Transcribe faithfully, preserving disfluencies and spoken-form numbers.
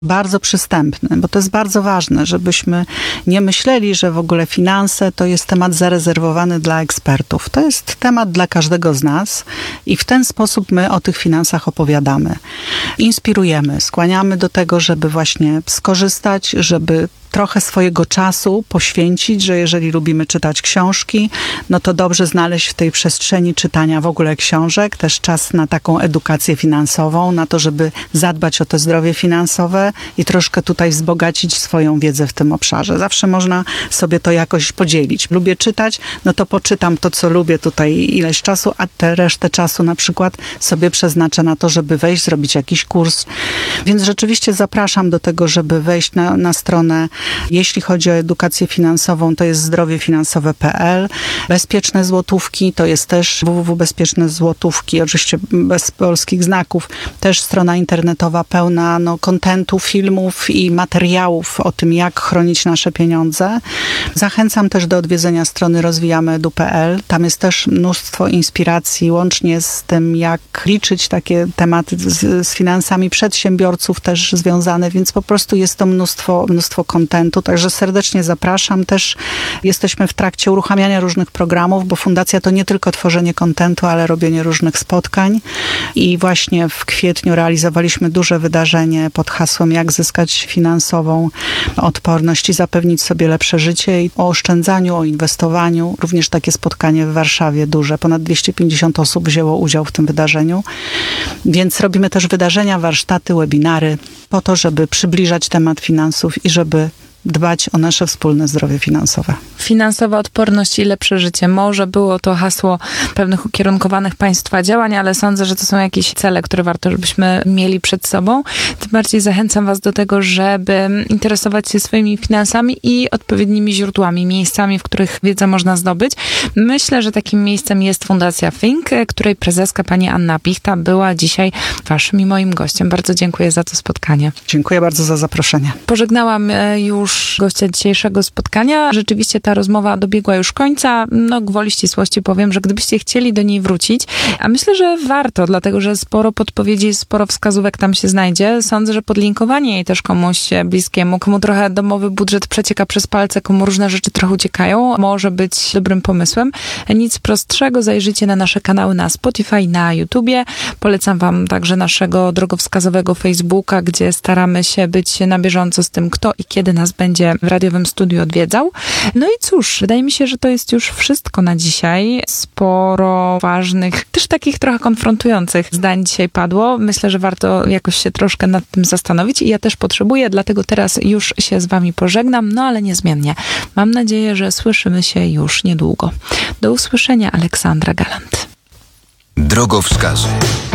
Bardzo przystępny, bo to jest bardzo ważne, żebyśmy nie myśleli, że w ogóle finanse to jest temat zarezerwowany dla ekspertów. To jest temat dla każdego z nas i w ten sposób my o tych finansach opowiadamy. Inspirujemy, skłaniamy do tego, żeby właśnie skorzystać, żeby trochę swojego czasu poświęcić, że jeżeli lubimy czytać książki, no to dobrze znaleźć w tej przestrzeni czytania w ogóle książek, też czas na taką edukację finansową, na to, żeby zadbać o to zdrowie finansowe i troszkę tutaj wzbogacić swoją wiedzę w tym obszarze. Zawsze można sobie to jakoś podzielić. Lubię czytać, no to poczytam to, co lubię tutaj ileś czasu, a tę resztę czasu na przykład sobie przeznaczę na to, żeby wejść, zrobić jakiś kurs. Więc rzeczywiście zapraszam do tego, żeby wejść na, na stronę. Jeśli chodzi o edukację finansową, to jest zdrowie finansowe kropka p l. Bezpieczne złotówki, to jest też w w w kropka bezpieczne złotówki, oczywiście bez polskich znaków. Też strona internetowa pełna no, kontentu, filmów i materiałów o tym, jak chronić nasze pieniądze. Zachęcam też do odwiedzenia strony rozwijamy edu kropka p l. Tam jest też mnóstwo inspiracji, łącznie z tym, jak liczyć takie tematy z, z finansami przedsiębiorców też związane, więc po prostu jest to mnóstwo, mnóstwo kontentu. Także serdecznie zapraszam. Też jesteśmy w trakcie uruchamiania różnych programów, bo fundacja to nie tylko tworzenie kontentu, ale robienie różnych spotkań. I właśnie w kwietniu realizowaliśmy duże wydarzenie pod hasłem jak zyskać finansową odporność i zapewnić sobie lepsze życie. I o oszczędzaniu, o inwestowaniu. Również takie spotkanie w Warszawie duże. Ponad dwieście pięćdziesiąt osób wzięło udział w tym wydarzeniu. Więc robimy też wydarzenia, warsztaty, webinary po to, żeby przybliżać temat finansów i żeby dbać o nasze wspólne zdrowie finansowe. Finansowa odporność i lepsze życie. Może było to hasło pewnych ukierunkowanych państwa działań, ale sądzę, że to są jakieś cele, które warto, żebyśmy mieli przed sobą. Tym bardziej zachęcam was do tego, żeby interesować się swoimi finansami i odpowiednimi źródłami, miejscami, w których wiedzę można zdobyć. Myślę, że takim miejscem jest Fundacja Think, której prezeska pani Anna Pichta była dzisiaj waszym i moim gościem. Bardzo dziękuję za to spotkanie. Dziękuję bardzo za zaproszenie. Pożegnałam już gościa dzisiejszego spotkania. Rzeczywiście ta rozmowa dobiegła już końca. No, gwoli ścisłości powiem, że gdybyście chcieli do niej wrócić, a myślę, że warto, dlatego, że sporo podpowiedzi, sporo wskazówek tam się znajdzie. Sądzę, że podlinkowanie jej też komuś bliskiemu, komu trochę domowy budżet przecieka przez palce, komu różne rzeczy trochę uciekają, może być dobrym pomysłem. Nic prostszego, zajrzyjcie na nasze kanały na Spotify, na YouTubie. Polecam wam także naszego drogowskazowego Facebooka, gdzie staramy się być na bieżąco z tym, kto i kiedy nas będzie w radiowym studiu odwiedzał. No i cóż, wydaje mi się, że to jest już wszystko na dzisiaj. Sporo ważnych, też takich trochę konfrontujących zdań dzisiaj padło. Myślę, że warto jakoś się troszkę nad tym zastanowić i ja też potrzebuję, dlatego teraz już się z wami pożegnam, no ale niezmiennie. Mam nadzieję, że słyszymy się już niedługo. Do usłyszenia, Aleksandra Galant. Drogowskazy.